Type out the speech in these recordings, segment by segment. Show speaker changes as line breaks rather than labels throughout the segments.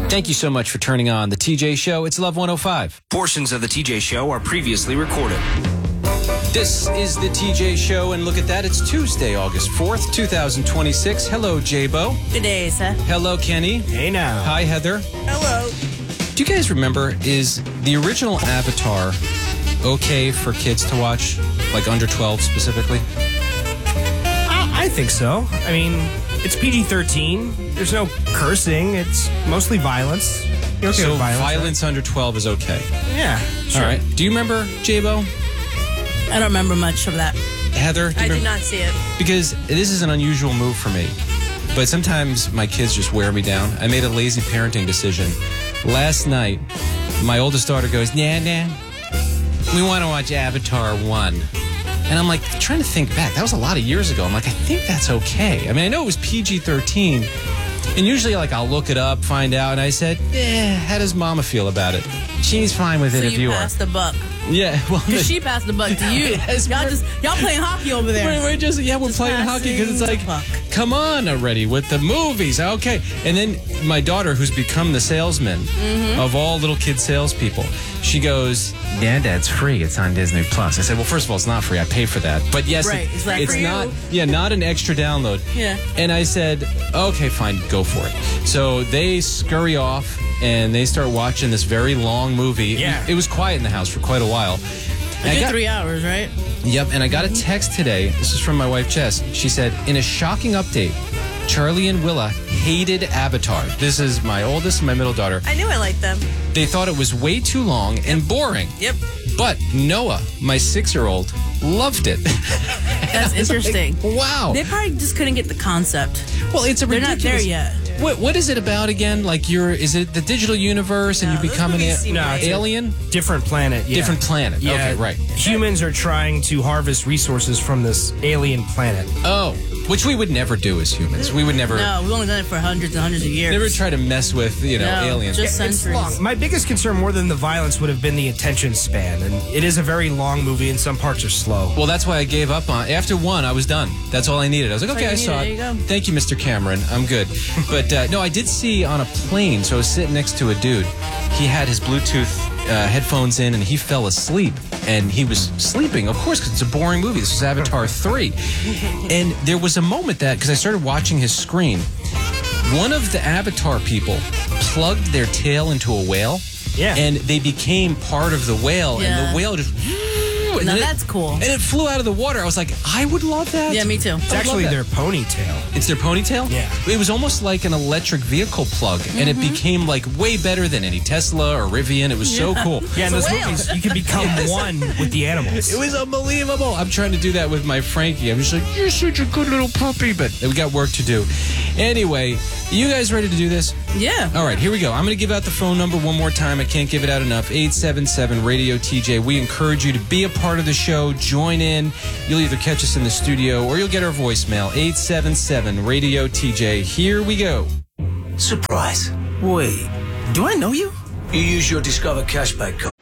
Thank you so much for turning on the TJ Show. It's Love 105.
Portions of the TJ Show are previously recorded.
This is the TJ Show, and look at that. It's Tuesday, August 4th, 2026. Hello, J-Bo.
Good day, sir.
Hello, Kenny.
Hey now.
Hi, Heather.
Hello.
Do you guys remember, is the original Avatar okay for kids to watch? Like under 12 specifically?
I think so. I mean, it's PG-13. There's no cursing. It's mostly violence. You're okay
So
with
violence under 12 is okay.
Yeah, sure.
All right. Do you remember, J-Bo?
I don't remember much of that.
Heather?
I did not see it.
Because this is an unusual move for me. But sometimes my kids just wear me down. I made a lazy parenting decision. Last night, my oldest daughter goes, Nah, we want to watch Avatar 1. And I'm like, trying to think back. That was a lot of years ago. I'm like, I think that's okay. I mean, I know it was PG-13. And usually, like, I'll look it up, find out. And I said, how does Mama feel about it? She's fine with it
So
if you are.
you passed the buck.
Yeah, well,
Because she passed the buck to you.
Yes,
y'all playing hockey over there.
we're just, we're playing hockey because it's like, come on already with the movies. Okay. And then my daughter, who's become the salesman of all little kid salespeople, she goes, Dad, it's free. It's on Disney Plus. I said, well, first of all, it's not free. I pay for that. But yes,
Right. It's like
it's
for
not.
you.
Yeah, not an extra download.
Yeah.
And I said, okay, fine, go for it. So they scurry off and they start watching this very long movie.
Yeah.
It was quiet in the house for quite a while.
A good 3 hours, right?
Yep, and I got a text today. This is from my wife, Jess. She said, in a shocking update, Charlie and Willa hated Avatar. This is my oldest and my middle daughter.
I knew I liked them.
They thought it was way too long and boring.
Yep.
But Noah, my 6-year-old, loved it.
That's interesting.
Wow.
They probably just couldn't get the concept.
Well, it's a
They're
ridiculous...
not there yet.
What is it about again? Like is it the digital universe and
No,
you
those
become an
movies seem right.
alien?
Different planet, yeah.
Different planet.
Yeah.
Okay, right.
Humans are trying to harvest resources from this alien planet.
Oh, which we would never do as humans. We would never...
No, we've only done it for hundreds and hundreds of years.
Never try to mess with,
No,
aliens.
just
It's
centuries.
long. My biggest concern, more than the violence, would have been the attention span. And it is a very long movie, and some parts are slow.
Well, that's why I gave up on. After 1, I was done. That's all I needed. I was like, okay, I
That's all
saw
you
it.
needed. There you go.
Thank you, Mr. Cameron. I'm good. But no, I did see on a plane. So I was sitting next to a dude. He had his Bluetooth headphones in, and he fell asleep. And he was sleeping, of course, because it's a boring movie. This was Avatar 3. And there was a moment that, because I started watching his screen, one of the Avatar people plugged their tail into a whale.
Yeah.
And they became part of the whale, and
Yeah.
the whale just... and
Now
then
that's cool.
And it flew out of the water. I was like, I would love that.
Yeah, me too.
It's actually their ponytail.
It's their ponytail?
Yeah.
It was almost like an electric vehicle plug, and it became like way better than any Tesla or Rivian. It was so cool.
Yeah, in
It's a
those
whale.
movies, you can become one with the animals.
It was unbelievable. I'm trying to do that with my Frankie. I'm just like, you're such a good little puppy, but we got work to do. Anyway, you guys ready to do this?
Yeah.
All right, here we go. I'm going to give out the phone number one more time. I can't give it out enough. 877-RADIO-TJ. We encourage you to be a part of the show. Join in. You'll either catch us in the studio or you'll get our voicemail. 877-RADIO-TJ. Here we go.
Surprise.
Wait, do I know you?
You use your Discover cashback card.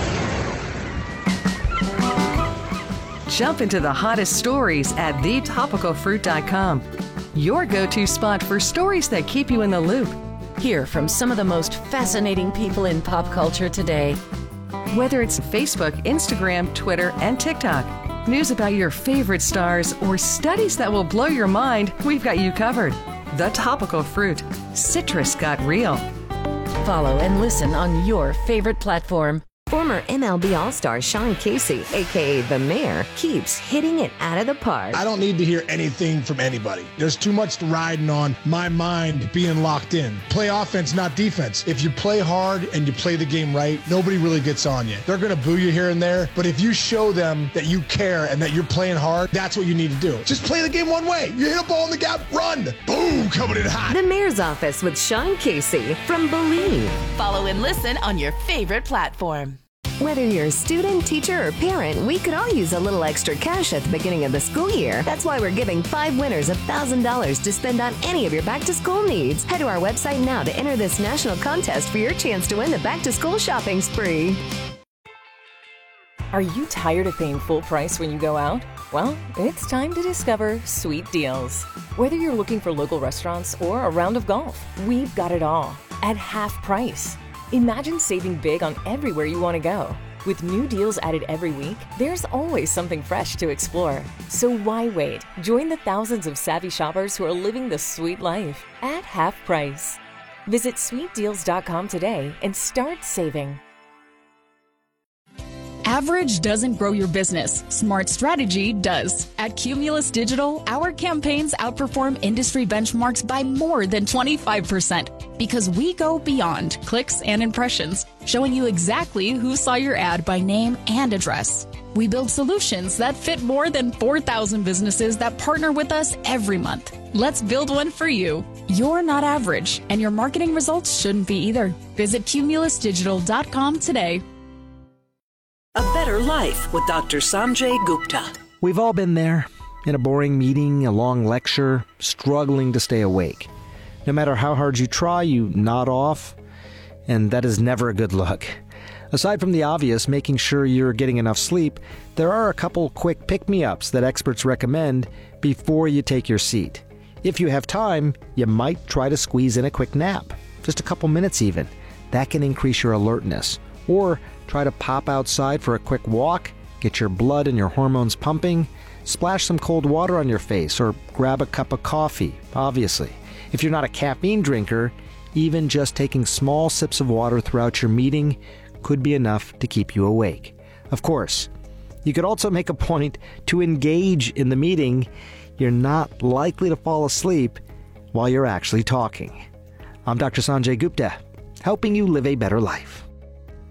Jump into the hottest stories at thetopicalfruit.com. Your go-to spot for stories that keep you in the loop.
Hear from some of the most fascinating people in pop culture today.
Whether it's Facebook, Instagram, Twitter, and TikTok, news about your favorite stars, or studies that will blow your mind, we've got you covered. The Topical Fruit. Citrus got real.
Follow and listen on your favorite platform.
Former MLB All-Star Sean Casey, a.k.a. The Mayor, keeps hitting it out of the park.
I don't need to hear anything from anybody. There's too much riding on my mind being locked in. Play offense, not defense. If you play hard and you play the game right, nobody really gets on you. They're going to boo you here and there, but if you show them that you care and that you're playing hard, that's what you need to do. Just play the game one way. You hit a ball in the gap, run. Boom, coming in hot.
The Mayor's Office with Sean Casey from Believe.
Follow and listen on your favorite platform.
Whether you're a student, teacher, or parent, we could all use a little extra cash at the beginning of the school year. That's why we're giving 5 winners $1,000 to spend on any of your back-to-school needs. Head to our website now to enter this national contest for your chance to win the back-to-school shopping spree.
Are you tired of paying full price when you go out? Well, it's time to discover Sweet Deals. Whether you're looking for local restaurants or a round of golf, we've got it all. at half price. Imagine saving big on everywhere you want to go. With new deals added every week, there's always something fresh to explore. So why wait? Join the thousands of savvy shoppers who are living the sweet life at half price. Visit sweetdeals.com today and start saving.
Average doesn't grow your business. Smart strategy does. At Cumulus Digital, our campaigns outperform industry benchmarks by more than 25% because we go beyond clicks and impressions, showing you exactly who saw your ad by name and address. We build solutions that fit more than 4,000 businesses that partner with us every month. Let's build one for you. You're not average, and your marketing results shouldn't be either. Visit cumulusdigital.com today.
A Better Life with Dr. Sanjay Gupta.
We've all been there, in a boring meeting, a long lecture, struggling to stay awake. No matter how hard you try, you nod off, and that is never a good look. Aside from the obvious, making sure you're getting enough sleep, there are a couple quick pick-me-ups that experts recommend before you take your seat. If you have time, you might try to squeeze in a quick nap, just a couple minutes even. That can increase your alertness. Or try to pop outside for a quick walk, get your blood and your hormones pumping, splash some cold water on your face, or grab a cup of coffee, obviously. If you're not a caffeine drinker, even just taking small sips of water throughout your meeting could be enough to keep you awake. Of course, you could also make a point to engage in the meeting. You're not likely to fall asleep while you're actually talking. I'm Dr. Sanjay Gupta, helping you live a better life.